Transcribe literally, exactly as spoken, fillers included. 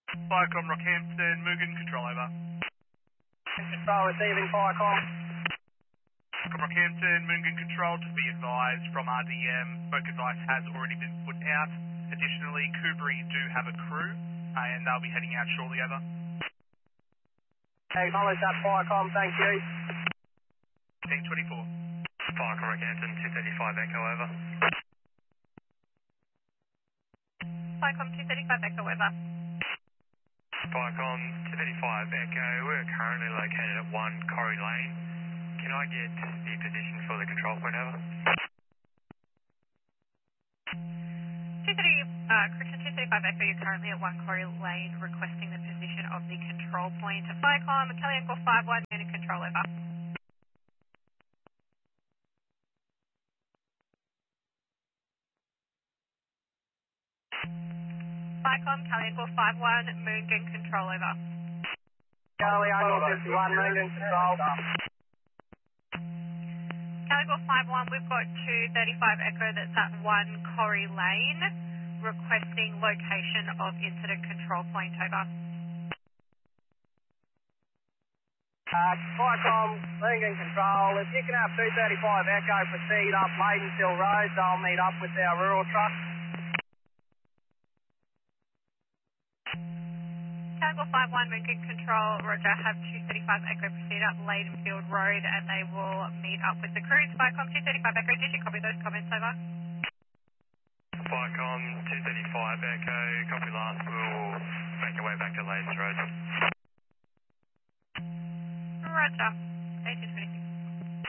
Firecom Rockhampton, Mugen, control over. Control receiving Firecom. From Rockhampton, Mugen control, to be advised from R D M, smoke advice has already been put out. Additionally, Kubri do have a crew, uh, and they'll be heading out shortly, over. Acknowledge that Firecom, thank you. ten twenty-four. Firecom Rockhampton, two thirty-five Echo, over. Firecom two thirty-five Echo, over. Firecom two thirty-five Echo, we're currently located at one Corrie Lane. Can I get the position for the control point, over? two thirty, uh, correction, two thirty-five Echo, you're currently at one Corrie Lane requesting the position of the control point. Firecom, Kelly Echo five one, unit control, over. Firecom, Kelly Echo five one, Mugen control, over. Charlie Echo fifty-one, Mugen control. Kelly Echo five one, we've got two thirty-five Echo that's at one Corrie Lane requesting location of incident control point, over. Uh, Firecom, Mugen control. If you can have two thirty-five Echo proceed up Maidenhill Road, they'll meet up with our rural truck. Tango five one, Mugen control, roger, have two thirty-five Echo proceed up Leidenfield Road and they will meet up with the crews. Firecom two thirty-five Echo, did you copy those comments, over? Firecom two thirty-five Echo, copy last, we'll make our way back to Leydens Road. Roger, eighteen twenty-six.